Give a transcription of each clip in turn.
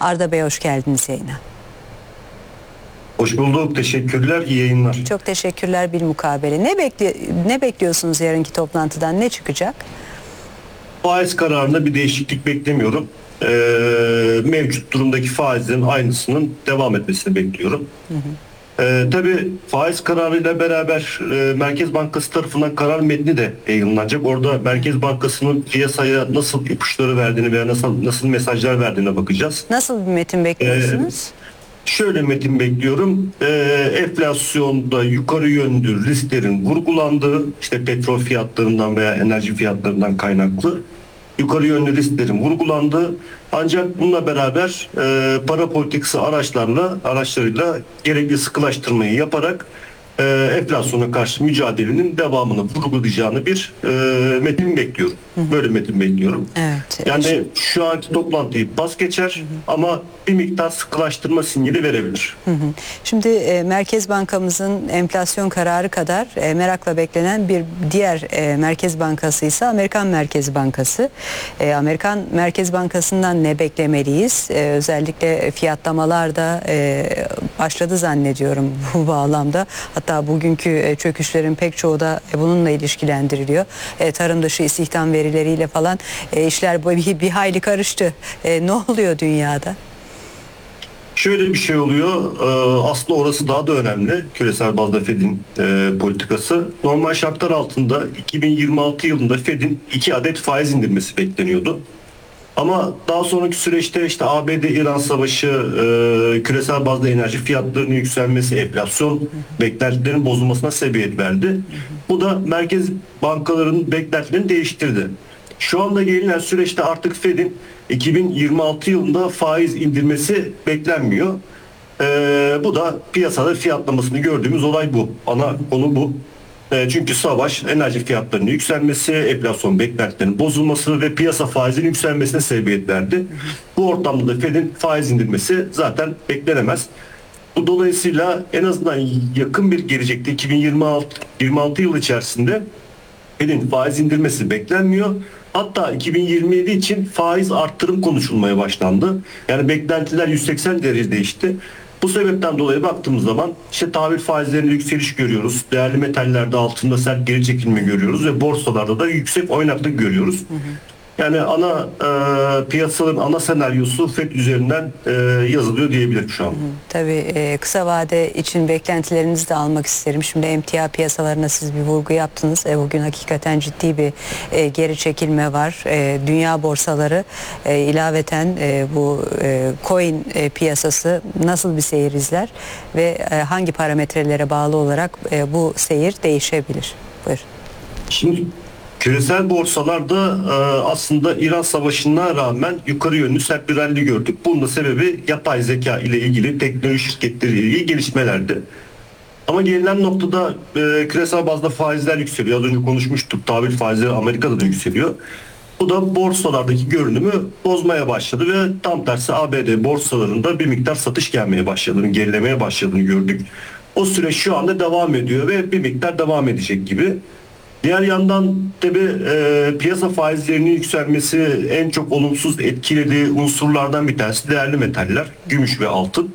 Arda Bey, hoş geldiniz yayına. Hoş bulduk. Teşekkürler. İyi yayınlar. Çok teşekkürler bilmukabele. Ne bekliyorsunuz yarınki toplantıdan? Ne çıkacak? Faiz kararında bir değişiklik beklemiyorum. Mevcut durumdaki faizlerin aynısının devam etmesini bekliyorum. Tabii faiz kararıyla beraber Merkez Bankası tarafından karar metni de yayınlanacak. Orada Merkez Bankası'nın piyasaya nasıl ipuçları verdiğini veya nasıl mesajlar verdiğine bakacağız. Nasıl bir metin bekliyorsunuz? Şöyle metin bekliyorum. Enflasyonda yukarı yönlü risklerin vurgulandığı, işte petrol fiyatlarından veya enerji fiyatlarından kaynaklı yukarı yönlü risklerin vurgulandığı, ancak bununla beraber para politikası araçlarıyla gerekli sıkılaştırmayı yaparak enflasyona karşı mücadelenin devamını vurgulayacağını bir metin bekliyorum. Böyle metin bekliyorum. Evet. Yani şu anki toplantıyı pas geçer ama bir miktar sıkılaştırma sinyali verebilir. Şimdi Merkez Bankamızın enflasyon kararı kadar merakla beklenen bir diğer Merkez Bankası ise Amerikan Merkez Bankası. Amerikan Merkez Bankası'ndan ne beklemeliyiz? Özellikle fiyatlamalar da başladı zannediyorum bu bağlamda. Hatta bugünkü çöküşlerin pek çoğu da bununla ilişkilendiriliyor. Tarım dışı istihdam verileriyle falan işler bir hayli karıştı. Ne oluyor dünyada? Şöyle bir şey oluyor. Aslında orası daha da önemli. Küresel bazda Fed'in politikası. Normal şartlar altında 2026 yılında Fed'in 2 adet faiz indirmesi bekleniyordu. Ama daha sonraki süreçte işte ABD-İran savaşı, küresel bazda enerji fiyatlarının yükselmesi, enflasyon beklentilerin bozulmasına sebebiyet verdi. Bu da merkez bankalarının beklentilerini değiştirdi. Şu anda gelinen süreçte artık Fed'in 2026 yılında faiz indirmesi beklenmiyor. Bu da piyasada fiyatlamasını gördüğümüz olay bu. Ana konu bu. Çünkü savaş, enerji fiyatlarının yükselmesi, enflasyon beklentilerinin bozulması ve piyasa faizinin yükselmesine sebebiyet verdi. Bu ortamda da Fed'in faiz indirmesi zaten beklenemez. Bu dolayısıyla en azından yakın bir gelecekte 2026 yıl içerisinde Fed'in faiz indirmesi beklenmiyor. Hatta 2027 için faiz arttırım konuşulmaya başlandı. Yani beklentiler 180 derece değişti. Bu sebepten dolayı baktığımız zaman işte tahvil faizlerinde yükseliş görüyoruz. Değerli metallerde altında sert geri çekilme görüyoruz ve borsalarda da yüksek oynaklık görüyoruz. Yani piyasaların ana senaryosu FED üzerinden yazılıyor diyebilirim şu an. Tabii kısa vade için beklentilerinizi de almak isterim. Şimdi emtia piyasalarına siz bir vurgu yaptınız. Bugün hakikaten ciddi bir geri çekilme var. Dünya borsaları ilaveten bu coin piyasası nasıl bir seyir izler ve hangi parametrelere bağlı olarak bu seyir değişebilir? Buyurun. Şimdi küresel borsalarda aslında İran Savaşı'na rağmen yukarı yönlü sert bir rally gördük. Bunun da sebebi yapay zeka ile ilgili teknoloji şirketleriyle ilgili gelişmelerdi. Ama gelinen noktada küresel bazda faizler yükseliyor. Az önce konuşmuştuk. Tahvil faizleri Amerika'da da yükseliyor. Bu da borsalardaki görünümü bozmaya başladı ve tam tersi ABD borsalarında bir miktar satış gelmeye başladığını, gerilemeye başladığını gördük. O süreç şu anda devam ediyor ve bir miktar devam edecek gibi. Diğer yandan tabii piyasa faizlerinin yükselmesi en çok olumsuz etkilediği unsurlardan bir tanesi değerli metaller, gümüş ve altın.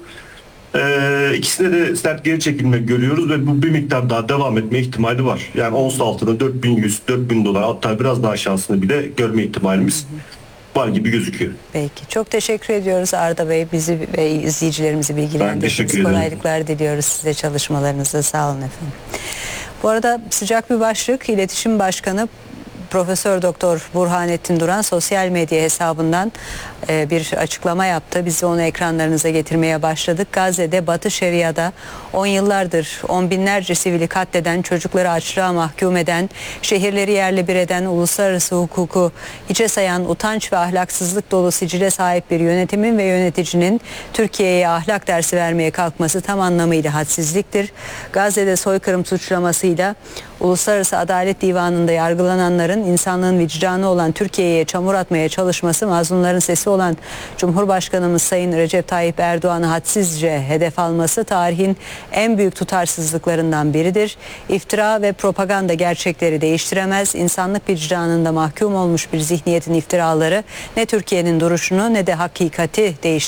İkisine de sert geri çekilme görüyoruz ve bu bir miktar daha devam etme ihtimali var. Yani ons altında 4100-4000 dolar, hatta biraz daha aşağısını bile görme ihtimalimiz var gibi gözüküyor. Peki. Çok teşekkür ediyoruz Arda Bey. Bizi ve izleyicilerimizi bilgilendirdiniz. Kolaylıklar diliyoruz size çalışmalarınızda. Sağ olun efendim. Bu arada sıcak bir başlık. İletişim Başkanı Profesör Doktor Burhanettin Duran sosyal medya hesabından bir açıklama yaptı. Biz onu ekranlarınıza getirmeye başladık. Gazze'de Batı Şeria'da 10 yıllardır on binlerce sivili katleden, çocukları açlığa mahkum eden, şehirleri yerle bir eden, uluslararası hukuku hiçe sayan, utanç ve ahlaksızlık dolu sicile sahip bir yönetimin ve yöneticinin Türkiye'ye ahlak dersi vermeye kalkması tam anlamıyla hadsizliktir. Gazze'de soykırım suçlamasıyla Uluslararası Adalet Divanı'nda yargılananların insanlığın vicdanı olan Türkiye'ye çamur atmaya çalışması, mazlumların sesi olan Cumhurbaşkanımız Sayın Recep Tayyip Erdoğan'ı hadsizce hedef alması tarihin en büyük tutarsızlıklarından biridir. İftira ve propaganda gerçekleri değiştiremez. İnsanlık vicdanında mahkum olmuş bir zihniyetin iftiraları ne Türkiye'nin duruşunu ne de hakikati değiştiremez.